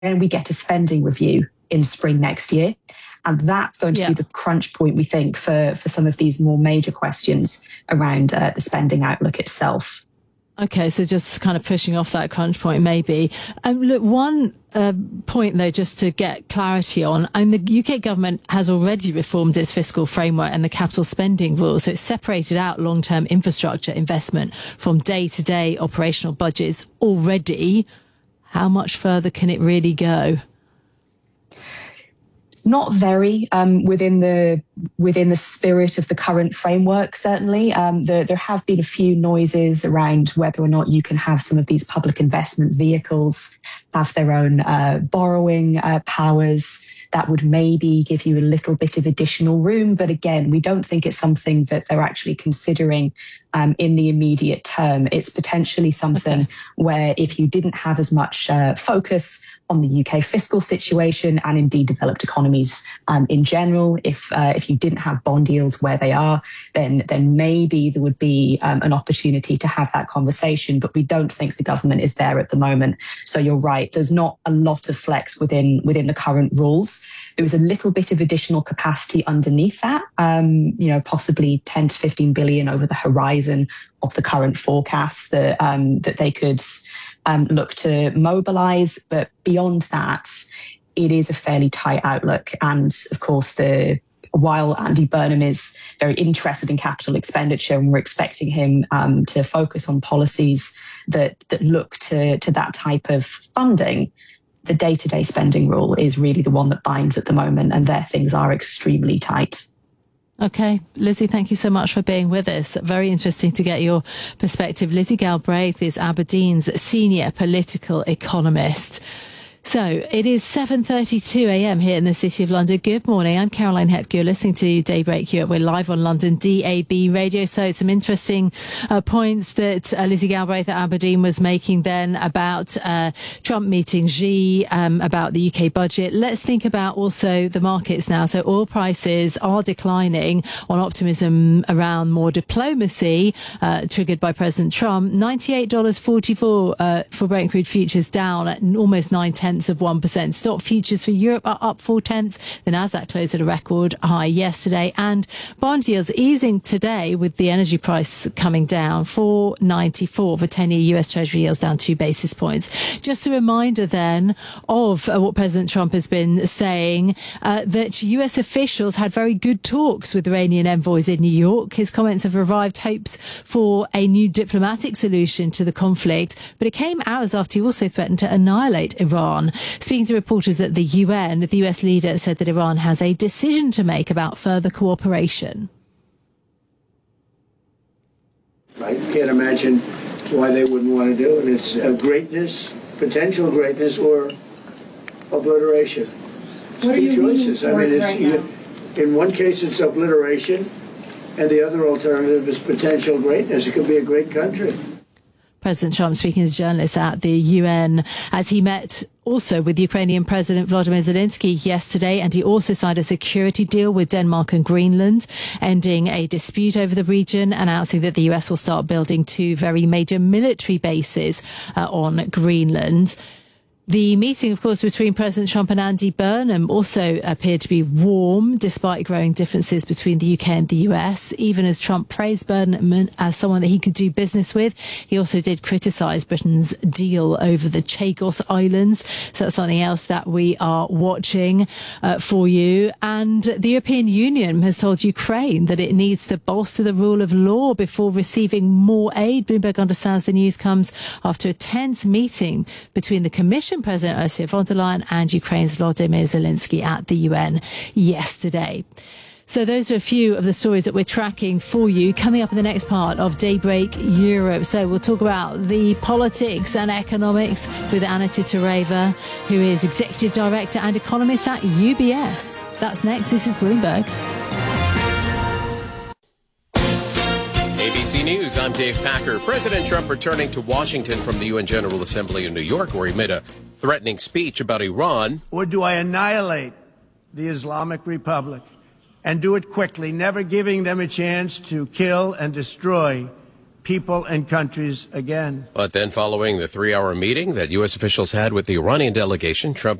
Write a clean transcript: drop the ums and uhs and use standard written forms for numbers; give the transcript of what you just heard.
we get a spending review in spring next year. And that's going to be the crunch point, we think, for some of these more major questions around the spending outlook itself. Okay, so just kind of pushing off that crunch point, maybe. Look, one point, though, just to get clarity on, the UK government has already reformed its fiscal framework and the capital spending rules. So it's separated out long-term infrastructure investment from day-to-day operational budgets already. How much further can it really go? Not very, within the spirit of the current framework, certainly. There have been a few noises around whether or not you can have some of these public investment vehicles have their own borrowing powers. That would maybe give you a little bit of additional room. But again, we don't think it's something that they're actually considering in the immediate term. It's potentially something where if you didn't have as much focus on the UK fiscal situation and indeed developed economies in general, if you didn't have bond yields where they are, then maybe there would be an opportunity to have that conversation. But we don't think the government is there at the moment. So you're right. There's not a lot of flex within the current rules. There was a little bit of additional capacity underneath that, possibly 10 to 15 billion over the horizon of the current forecasts that they could look to mobilise. But beyond that, it is a fairly tight outlook. And of course, while Andy Burnham is very interested in capital expenditure, and we're expecting him to focus on policies that look to that type of funding, the day-to-day spending rule is really the one that binds at the moment, and there things are extremely tight. Okay, Lizzie, thank you so much for being with us. Very interesting to get your perspective. Lizzie Galbraith is Aberdeen's senior political economist. So it is 7:32 a.m. here in the City of London. Good morning. I'm Caroline Hepke. You're listening to Daybreak Europe. We're live on London DAB radio. So some interesting points that Lizzie Galbraith at Aberdeen was making then about Trump meeting Xi, about the UK budget. Let's think about also the markets now. So oil prices are declining on optimism around more diplomacy triggered by President Trump. $98.44 for Brent crude futures, down at almost 0.9% of 1%. Stock futures for Europe are up 0.4. The Nasdaq closed at a record high yesterday, and bond yields easing today with the energy price coming down. 4.94 for 10-year US Treasury yields, down 2 basis points. Just a reminder then of what President Trump has been saying, that US officials had very good talks with Iranian envoys in New York. His comments have revived hopes for a new diplomatic solution to the conflict, but it came hours after he also threatened to annihilate Iran. Speaking to reporters at the UN, the US leader said that Iran has a decision to make about further cooperation. I can't imagine why they wouldn't want to do it. It's greatness, potential greatness, or obliteration. What are you choices? I mean, in one case it's obliteration, and the other alternative is potential greatness. It could be a great country. President Trump speaking to journalists at the UN as he met also with Ukrainian President Volodymyr Zelensky yesterday, and he also signed a security deal with Denmark and Greenland, ending a dispute over the region, announcing that the US will start building 2 very major military bases on Greenland. The meeting, of course, between President Trump and Andy Burnham also appeared to be warm, despite growing differences between the UK and the US. Even as Trump praised Burnham as someone that he could do business with, he also did criticise Britain's deal over the Chagos Islands. So that's something else that we are watching for you. And the European Union has told Ukraine that it needs to bolster the rule of law before receiving more aid. Bloomberg understands the news comes after a tense meeting between the Commission President Ursula von der Leyen and Ukraine's Volodymyr Zelensky at the UN yesterday. So those are a few of the stories that we're tracking for you coming up in the next part of Daybreak Europe. So we'll talk about the politics and economics with Anna Titareva, who is Executive Director and Economist at UBS. That's next. This is Bloomberg. ABC News, I'm Dave Packer. President Trump returning to Washington from the UN General Assembly in New York, where he made a threatening speech about Iran. Or do I annihilate the Islamic Republic and do it quickly, never giving them a chance to kill and destroy people and countries again. But then following the 3-hour meeting that U.S. officials had with the Iranian delegation, Trump